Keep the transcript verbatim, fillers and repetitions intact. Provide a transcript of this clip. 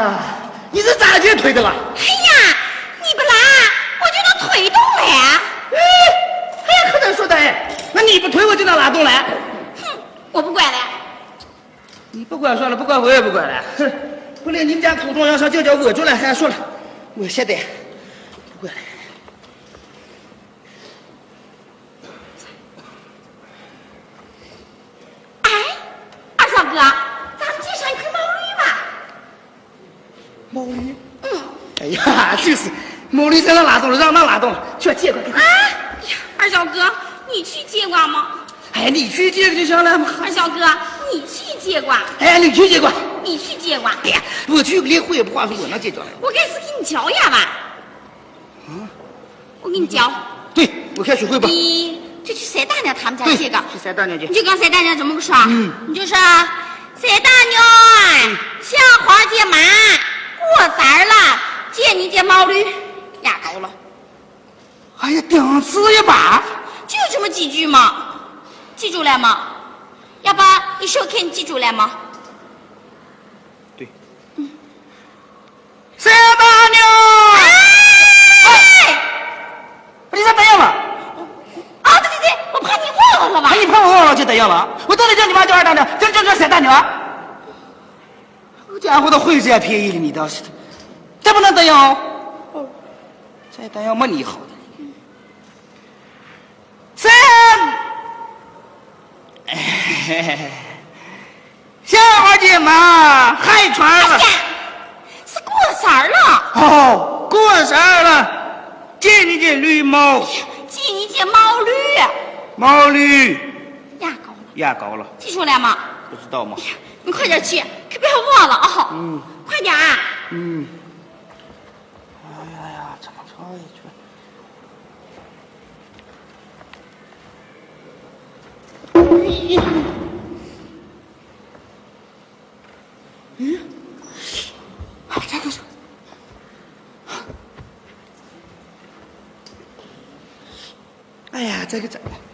呀，你这咋就推的了？ 哎呀，你不拉，我就能推动了呀！ 哎，哎呀，可真说的哎，那你不推我就能拉动了？ 哼，我不管了。 你不管算了，不管我也不管了。哼，不连你们家口中要上叫叫恶主了，还说了，我现在不管了。 哎，二少哥，咱们街上一块毛驴吧？ 毛驴？ 嗯。 哎呀，就是毛驴才能拉动了，让那拉动了，去接过来。 啊呀，二少哥，你去接管吗？ 哎，你去接就行了。 二少哥，你去接管。 哎，你去接管。 你去接管。 哎呀，我去连会也不话说，我能接着来。 我开始给你教呀吧。 啊？ 我给你教。 对，我开始会吧。 你就去塞大娘他们家接个。 去塞大娘去。 你就跟塞大娘这么说。 嗯。 你就说，塞大娘，小花姐妈过三儿了，接你这毛驴，牙膏了。 哎呀，顶死一把。 就这么几句嘛。记住了吗？要不你手看你记住了吗？ 对。嗯。塞大娘！ 哎！ 你咋这样了？ 啊，对对对，我怕你忘了吧？ 哎，你怕我忘了就这样了？我到底叫你妈叫二大娘，叫叫叫塞大娘？好家伙，都会占便宜了，你倒是的，这不能这样哦。塞大娘没你好的。三。哎，小花姐妈还穿了。 哎呀，是过生儿了。 哦，过生儿了，借你这驴毛。 借你这毛驴。 毛驴。 牙膏了。 牙膏了。 记住了吗？ 不知道吗？ 哎呀，你快点去，可别忘了啊！ 嗯。 快点啊！ 嗯。哎呀，怎么着也去。嗯，这个是，哎呀，这个怎么？